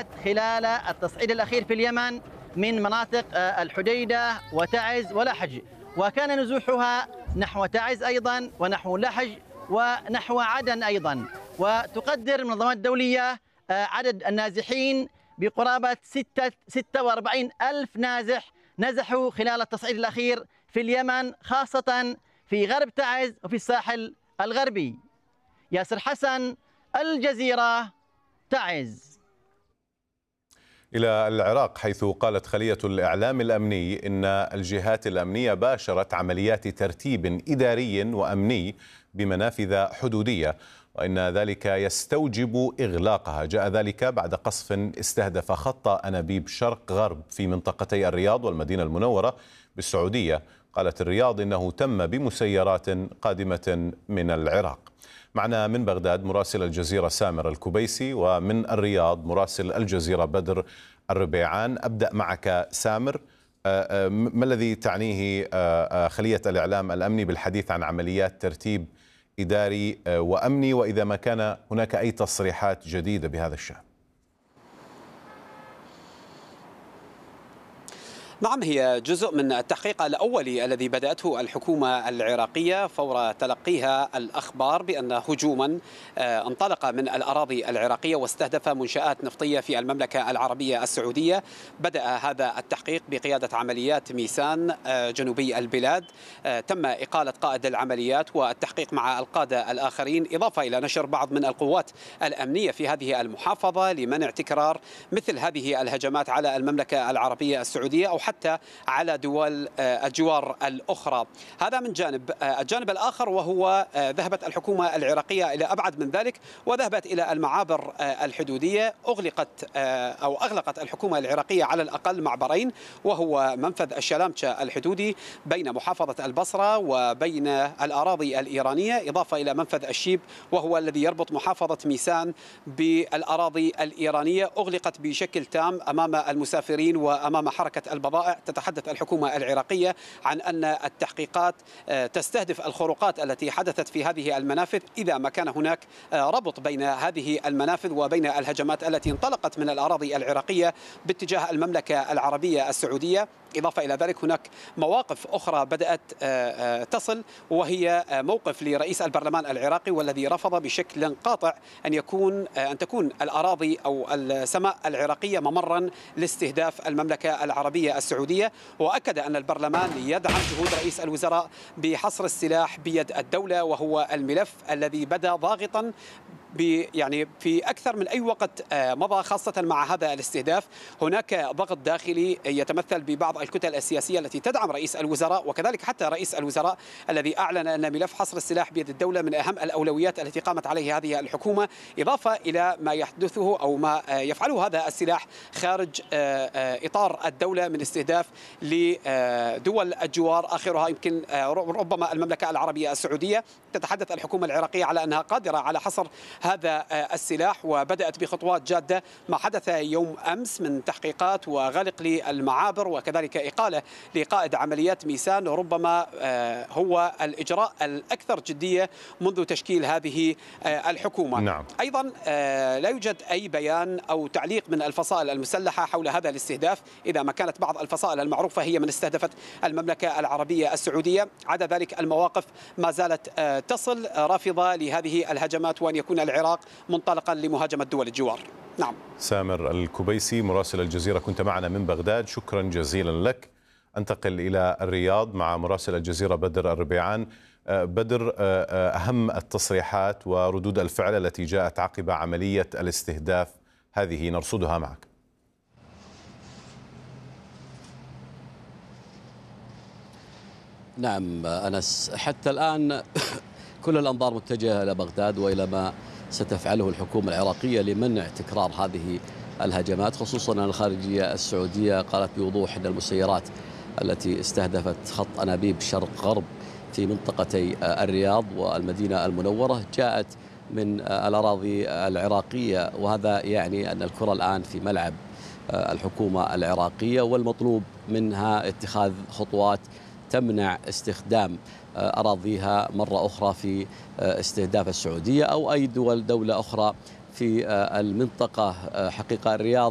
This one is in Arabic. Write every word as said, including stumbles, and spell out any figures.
الجهات خلال التصعيد الأخير في اليمن من مناطق الحديدة وتعز ولحج، وكان نزوحها نحو تعز أيضا ونحو لحج ونحو عدن أيضا. وتقدر المنظمات الدولية عدد النازحين بقرابة ستة وأربعين ألف نازح نزحوا خلال التصعيد الأخير في اليمن، خاصة في غرب تعز وفي الساحل الغربي. ياسر حسن، الجزيرة، تعز. إلى العراق، حيث قالت خلية الإعلام الأمني إن الجهات الأمنية باشرت عمليات ترتيب إداري وأمني بمنافذ حدودية، وإن ذلك يستوجب إغلاقها. جاء ذلك بعد قصف استهدف خط أنابيب شرق غرب في منطقتي الرياض والمدينة المنورة بالسعودية. قالت الرياض إنه تم بمسيرات قادمة من العراق. معنا من بغداد مراسل الجزيرة سامر الكبيسي، ومن الرياض مراسل الجزيرة بدر الربيعان. أبدأ معك سامر، ما الذي تعنيه خلية الإعلام الأمني بالحديث عن عمليات ترتيب إداري وأمني، وإذا ما كان هناك أي تصريحات جديدة بهذا الشأن؟ نعم، هي جزء من التحقيق الأولي الذي بدأته الحكومة العراقية فور تلقيها الأخبار بأن هجوما انطلق من الأراضي العراقية واستهدف منشآت نفطية في المملكة العربية السعودية. بدأ هذا التحقيق بقيادة عمليات ميسان جنوبي البلاد. تم إقالة قائد العمليات والتحقيق مع القادة الآخرين، إضافة إلى نشر بعض من القوات الأمنية في هذه المحافظة لمنع تكرار مثل هذه الهجمات على المملكة العربية السعودية أو حتى على دول الجوار الأخرى. هذا من جانب. الجانب الآخر وهو ذهبت الحكومة العراقية إلى أبعد من ذلك وذهبت إلى المعابر الحدودية. أغلقت أو أغلقت الحكومة العراقية على الأقل معبرين، وهو منفذ الشلامشة الحدودي بين محافظة البصرة وبين الأراضي الإيرانية، إضافة إلى منفذ الشيب وهو الذي يربط محافظة ميسان بالأراضي الإيرانية. أغلقت بشكل تام أمام المسافرين وأمام حركة البضائع. تتحدث الحكومة العراقية عن أن التحقيقات تستهدف الخروقات التي حدثت في هذه المنافذ إذا ما كان هناك ربط بين هذه المنافذ وبين الهجمات التي انطلقت من الأراضي العراقية باتجاه المملكة العربية السعودية. إضافة إلى ذلك هناك مواقف أخرى بدأت تصل، وهي موقف لرئيس البرلمان العراقي والذي رفض بشكل قاطع أن يكون أن تكون الأراضي أو السماء العراقية ممرا لاستهداف المملكة العربية السعودية. وأكد أن البرلمان يدعم جهود رئيس الوزراء بحصر السلاح بيد الدولة، وهو الملف الذي بدا ضاغطا يعني في أكثر من أي وقت مضى، خاصة مع هذا الاستهداف. هناك ضغط داخلي يتمثل ببعض الكتل السياسية التي تدعم رئيس الوزراء، وكذلك حتى رئيس الوزراء الذي أعلن أن ملف حصر السلاح بيد الدولة من أهم الأولويات التي قامت عليه هذه الحكومة، إضافة إلى ما يحدثه أو ما يفعله هذا السلاح خارج إطار الدولة من استهداف لدول الجوار، آخرها يمكن ربما المملكة العربية السعودية. تتحدث الحكومة العراقية على أنها قادرة على حصر هذا السلاح، وبدأت بخطوات جادة. ما حدث يوم أمس من تحقيقات وغلق للمعابر وكذلك إقالة لقائد عمليات ميسان ربما هو الإجراء الأكثر جدية منذ تشكيل هذه الحكومة. نعم. أيضا لا يوجد أي بيان أو تعليق من الفصائل المسلحة حول هذا الاستهداف، إذا ما كانت بعض الفصائل المعروفة هي من استهدفت المملكة العربية السعودية. عدا ذلك المواقف ما زالت تصل رافضة لهذه الهجمات وأن يكون العراق منطلقا لمهاجمة دول الجوار. نعم. سامر الكبيسي مراسل الجزيرة كنت معنا من بغداد، شكرا جزيلا لك. انتقل إلى الرياض مع مراسل الجزيرة بدر الربيعان. بدر، أهم التصريحات وردود الفعل التي جاءت عقب عملية الاستهداف هذه نرصدها معك. نعم أنس، حتى الآن كل الأنظار متجهة إلى بغداد وإلى ما ستفعله الحكومة العراقية لمنع تكرار هذه الهجمات، خصوصا أن الخارجية السعودية قالت بوضوح أن المسيرات التي استهدفت خط أنابيب شرق غرب في منطقتي الرياض والمدينة المنورة جاءت من الأراضي العراقية، وهذا يعني أن الكرة الآن في ملعب الحكومة العراقية، والمطلوب منها اتخاذ خطوات تمنع استخدام أراضيها مرة أخرى في استهداف السعودية أو أي دول دولة أخرى في المنطقة. حقيقة الرياض